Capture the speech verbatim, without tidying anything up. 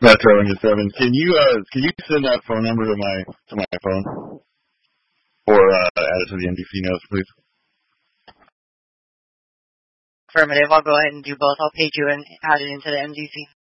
Metro and seven. Can you uh can you send that phone number to my to my phone, or uh, add it to the N B C notes, please? Affirmative. I'll go ahead and do both. I'll page you and add it into the M D C.